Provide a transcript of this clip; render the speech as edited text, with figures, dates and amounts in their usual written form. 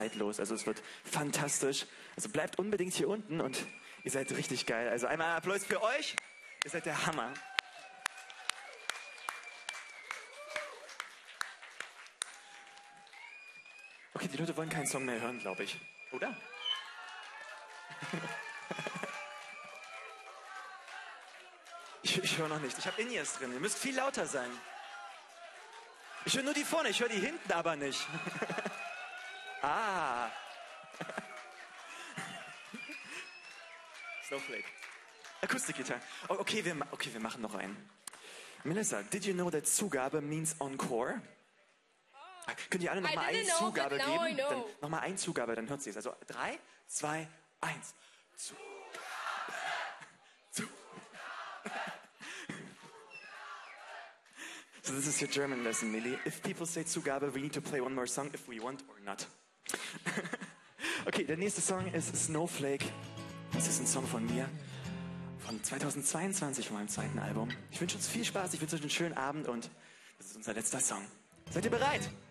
zeitlos. Also es wird fantastisch. Also bleibt unbedingt hier unten und ihr seid richtig geil. Also einmal Applaus für euch. Ihr seid der Hammer. Okay, die Leute wollen keinen Song mehr hören, glaube ich. Oder? Ich höre noch nicht. Ich habe In-Ears drin. Ihr müsst viel lauter sein. Ich höre nur die vorne, ich höre die hinten aber nicht. Ah. Snowflake. Akustikgitarre. Oh, okay, wir machen noch einen. Melissa, did you know that Zugabe means encore? Könnt ihr alle nochmal eine Zugabe geben? Dann nochmal eine Zugabe, dann hört sie es. Also 3, 2, 1. Zugabe. So this is your German lesson, Millie. If people say Zugabe, we need to play one more song if we want or not. Okay, der nächste Song ist Snowflake. Das ist ein Song von mir, von 2022, von meinem zweiten Album. Ich wünsche uns viel Spaß, ich wünsche euch einen schönen Abend und das ist unser letzter Song. Seid ihr bereit?